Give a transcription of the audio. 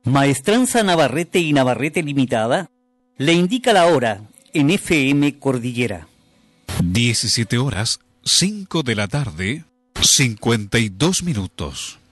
Maestranza Navarrete y Navarrete Limitada le indica la hora en FM Cordillera. 17 horas, 5 de la tarde, 52 minutos.